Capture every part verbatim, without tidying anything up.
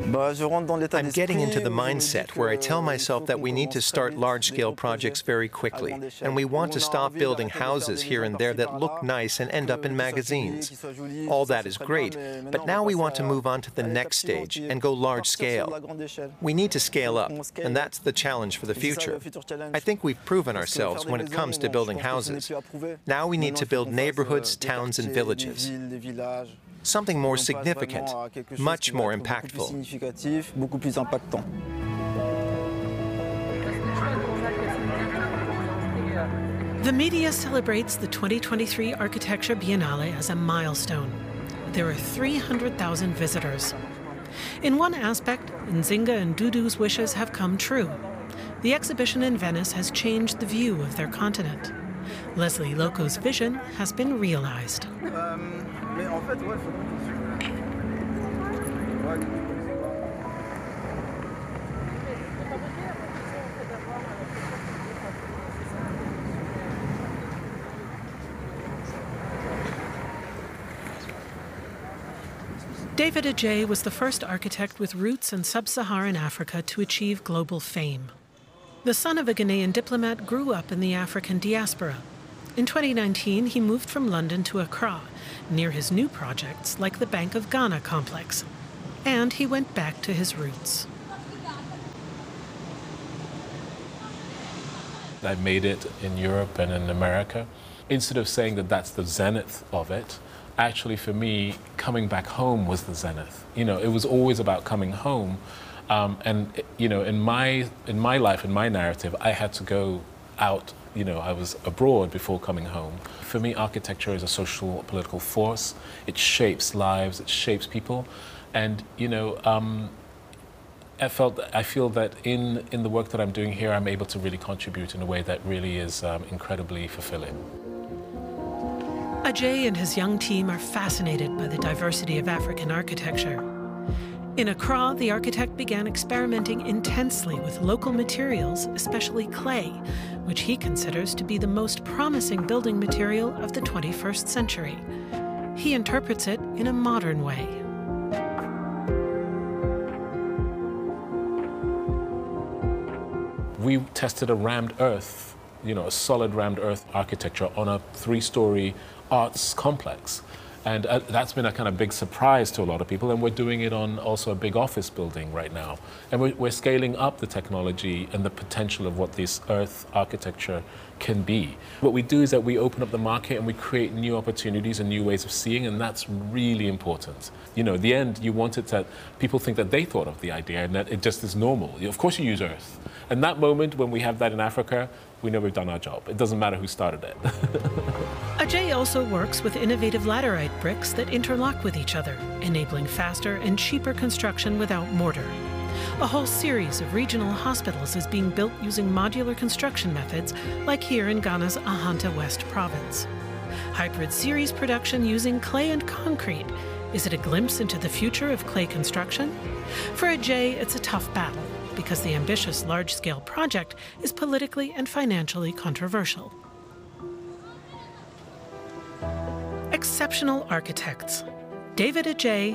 I'm getting into the mindset where I tell myself that we need to start large-scale projects very quickly, and we want to stop building houses here and there that look nice and end up in magazines. All that is great, but now we want to move on to the next stage and go large-scale. We need to scale up, and that's the challenge for the future. I think we've proven ourselves when it comes to building houses. Now we need to build neighborhoods, towns, and villages. Something more significant, much more impactful. The media celebrates the twenty twenty-three Architecture Biennale as a milestone. There are three hundred thousand visitors. In one aspect, Nzinga and Dudu's wishes have come true. The exhibition in Venice has changed the view of their continent. Leslie Loco's vision has been realized. David Adjaye was the first architect with roots in sub-Saharan Africa to achieve global fame. The son of a Ghanaian diplomat grew up in the African diaspora. In twenty nineteen, he moved from London to Accra, near his new projects like the Bank of Ghana complex. And he went back to his roots. I made it in Europe and in America. Instead of saying that that's the zenith of it, actually for me, coming back home was the zenith. You know, it was always about coming home. Um, and, you know, in my, in my life, in my narrative, I had to go out. You know, I was abroad before coming home. For me, architecture is a social, political force. It shapes lives, it shapes people. And, you know, um, I felt, I feel that in, in the work that I'm doing here, I'm able to really contribute in a way that really is um, incredibly fulfilling. Adjaye and his young team are fascinated by the diversity of African architecture. In Accra, the architect began experimenting intensely with local materials, especially clay, which he considers to be the most promising building material of the twenty-first century. He interprets it in a modern way. We tested a rammed earth, you know, a solid rammed earth architecture on a three-story arts complex. And uh, that's been a kind of big surprise to a lot of people. And we're doing it on also a big office building right now. And we're, we're scaling up the technology and the potential of what this earth architecture can be. What we do is that we open up the market and we create new opportunities and new ways of seeing, and that's really important. You know, in the end, you want it that people think that they thought of the idea and that it just is normal. Of course you use earth. And that moment when we have that in Africa, we know we've done our job. It doesn't matter who started it. Adjaye also works with innovative laterite bricks that interlock with each other, enabling faster and cheaper construction without mortar. A whole series of regional hospitals is being built using modular construction methods, like here in Ghana's Ahanta West province. Hybrid series production using clay and concrete. Is it a glimpse into the future of clay construction? For Adjaye, it's a tough battle, because the ambitious large-scale project is politically and financially controversial. Exceptional architects. David Adjaye,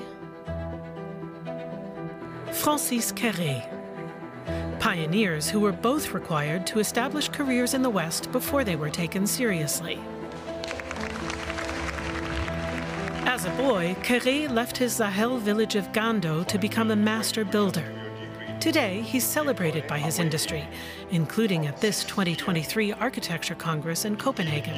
Francis Kéré. Pioneers who were both required to establish careers in the West before they were taken seriously. As a boy, Kéré left his Sahel village of Gando to become a master builder. Today, he's celebrated by his industry, including at this twenty twenty-three Architecture Congress in Copenhagen.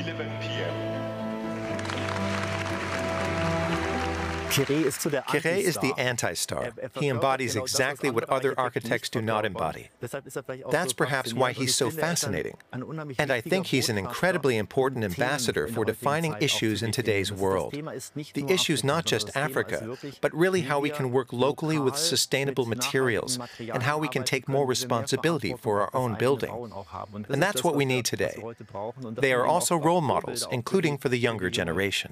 Kéré is the anti-star. He embodies exactly what other architects do not embody. That's perhaps why he's so fascinating. And I think he's an incredibly important ambassador for defining issues in today's world. The issue's not just Africa, but really how we can work locally with sustainable materials and how we can take more responsibility for our own building. And that's what we need today. They are also role models, including for the younger generation.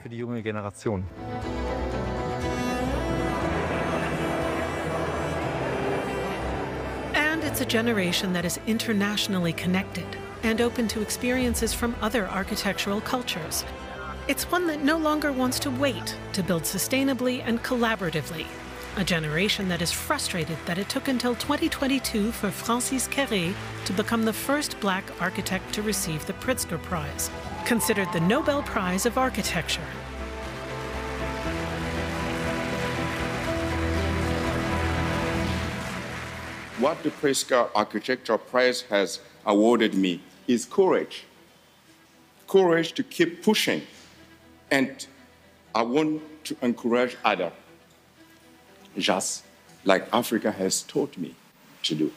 It's a generation that is internationally connected and open to experiences from other architectural cultures. It's one that no longer wants to wait to build sustainably and collaboratively. a generation that is frustrated that it took until twenty twenty-two for Francis Kéré to become the first black architect to receive the Pritzker Prize, considered the Nobel Prize of Architecture. What the Pritzker Architecture Prize has awarded me is courage. Courage to keep pushing. And I want to encourage others, just like Africa has taught me to do.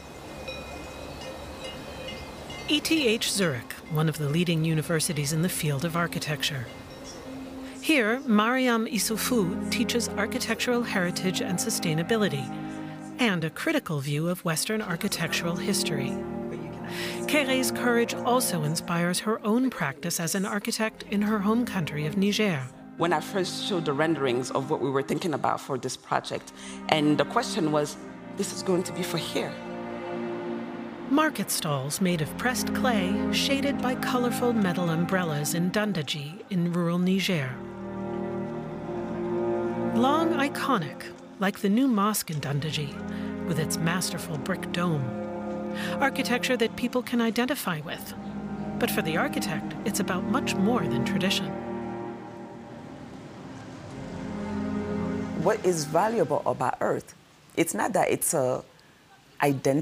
E T H Zurich, one of the leading universities in the field of architecture. Here, Mariam Issoufou teaches architectural heritage and sustainability, and a critical view of Western architectural history. Kéré's courage also inspires her own practice as an architect in her home country of Niger. When I first showed the renderings of what we were thinking about for this project, and the question was, this is going to be for here. Market stalls made of pressed clay, shaded by colorful metal umbrellas in Dandaji in rural Niger. Long iconic, like the new mosque in Dandaji, with its masterful brick dome. Architecture that people can identify with. But for the architect, it's about much more than tradition. What is valuable about Earth? It's not that it's a identity.